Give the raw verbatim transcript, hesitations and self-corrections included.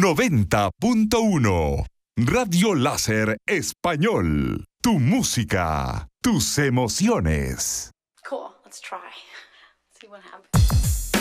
noventa punto uno. Radio Láser Español. Tu música, tus emociones. Cool. Let's try. See what happens.